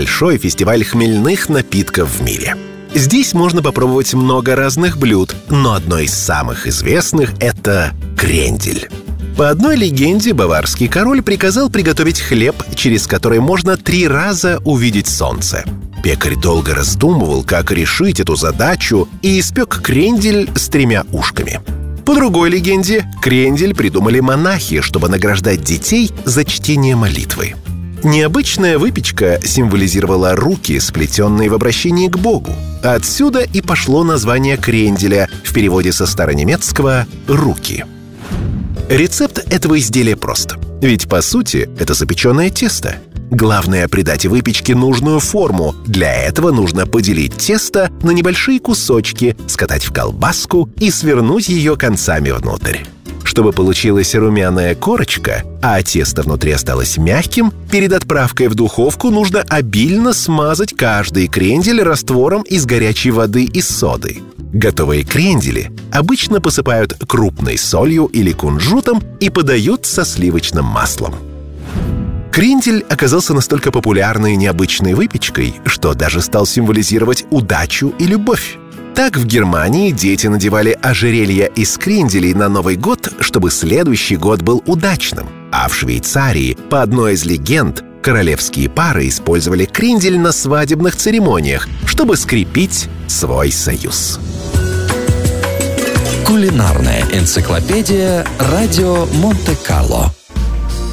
большой фестиваль хмельных напитков в мире. Здесь можно попробовать много разных блюд, но одно из самых известных – это крендель. По одной легенде, баварский король приказал приготовить хлеб, через который можно 3 раза увидеть солнце. Пекарь долго раздумывал, как решить эту задачу, и испек крендель с 3 ушками. По другой легенде, крендель придумали монахи, чтобы награждать детей за чтение молитвы. Необычная выпечка символизировала руки, сплетенные в обращении к Богу. Отсюда и пошло название кренделя, в переводе со старонемецкого «руки». Рецепт этого изделия прост. Ведь, по сути, это запеченное тесто. Главное — придать выпечке нужную форму. Для этого нужно поделить тесто на небольшие кусочки, скатать в колбаску и свернуть ее концами внутрь. Чтобы получилась румяная корочка, а тесто внутри осталось мягким, перед отправкой в духовку нужно обильно смазать каждый крендель раствором из горячей воды и соды. Готовые крендели обычно посыпают крупной солью или кунжутом и подают со сливочным маслом. Крендель оказался настолько популярной и необычной выпечкой, что даже стал символизировать удачу и любовь. Так в Германии дети надевали ожерелья из кренделей на Новый год, чтобы следующий год был удачным. А в Швейцарии, по одной из легенд, королевские пары использовали крендель на свадебных церемониях, чтобы скрепить свой союз. Кулинарная энциклопедия «Радио Монте-Карло».